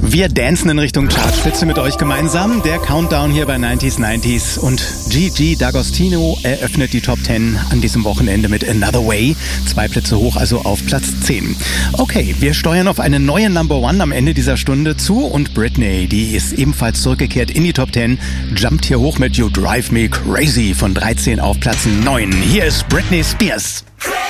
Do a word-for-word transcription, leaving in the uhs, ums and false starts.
Wir dancen in Richtung Chartspitze mit euch gemeinsam. Der Countdown hier bei neunziger neunzig und Gigi D'Agostino eröffnet die Top zehn an diesem Wochenende mit Another Way. Zwei Plätze hoch, also auf Platz zehn. Okay, wir steuern auf eine neue Number One am Ende dieser Stunde zu und Britney, die ist ebenfalls zurückgekehrt in die Top zehn, jumpt hier hoch mit You Drive Me Crazy von dreizehn auf Platz neun. Hier ist Britney Spears.